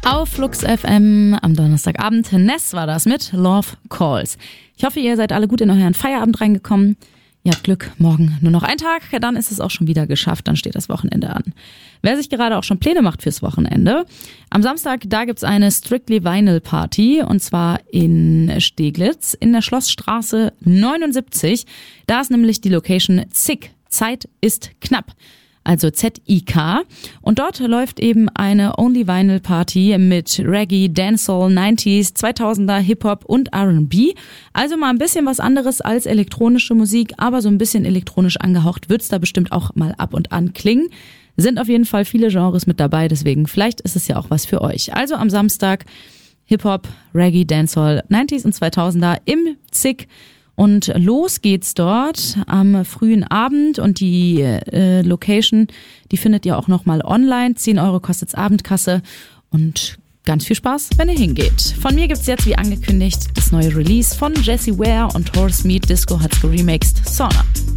Auf Flux FM am Donnerstagabend. Ness war das mit Love Calls. Ich hoffe, ihr seid alle gut in euren Feierabend reingekommen. Ihr habt Glück, morgen nur noch ein Tag, dann ist es auch schon wieder geschafft, dann steht das Wochenende an. Wer sich gerade auch schon Pläne macht fürs Wochenende, am Samstag, da gibt's eine Strictly Vinyl Party und zwar in Steglitz in der Schlossstraße 79. Da ist nämlich die Location ZIK, Zeit ist knapp. Also ZIK. Und dort läuft eben eine Only Vinyl Party mit Reggae, Dancehall, 90s, 2000er, Hip-Hop und R&B. Also mal ein bisschen was anderes als elektronische Musik, aber so ein bisschen elektronisch angehaucht wird's da bestimmt auch mal ab und an klingen. Sind auf jeden Fall viele Genres mit dabei, deswegen vielleicht ist es ja auch was für euch. Also am Samstag Hip-Hop, Reggae, Dancehall, 90s und 2000er im ZIK. Und los geht's dort am frühen Abend und die Location, die findet ihr auch nochmal online. 10 Euro kostet's Abendkasse und ganz viel Spaß, wenn ihr hingeht. Von mir gibt's jetzt, wie angekündigt, das neue Release von Jessie Ware und Horse Meat Disco hat's geremixed. Sauna.